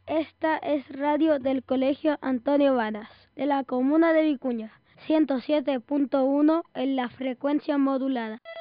Esta es radio del Colegio Antonio Varas, de la comuna de Vicuña, 107.1 en la frecuencia modulada.